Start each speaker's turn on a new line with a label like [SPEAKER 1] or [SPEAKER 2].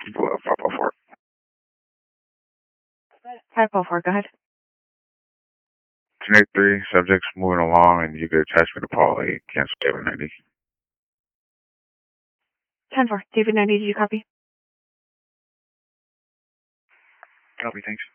[SPEAKER 1] 504.
[SPEAKER 2] 504, go ahead.
[SPEAKER 1] 1083, subject's moving along, and you could attach me to Paul 8, cancel David 90.
[SPEAKER 2] 10-4, David 90, did you copy?
[SPEAKER 1] Copy, thanks.